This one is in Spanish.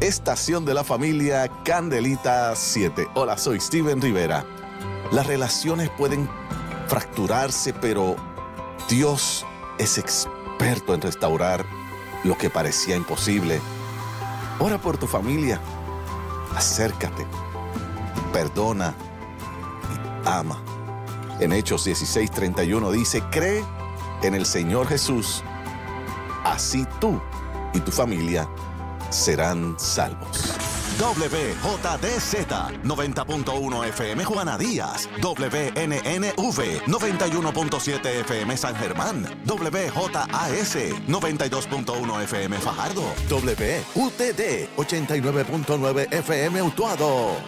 Estación de la Familia Candelita 7. Hola, soy Steven Rivera. Las relaciones pueden fracturarse, pero Dios es experto en restaurar lo que parecía imposible. Ora por tu familia. Acércate. Perdona y ama. En Hechos 16:31 dice: cree en el Señor Jesús. Así tú y tu familia serán salvos. WJDZ 90.1 FM Juana Díaz, WNNV 91.7 FM San Germán, WJAS 92.1 FM Fajardo, WUTD 89.9 FM Utuado.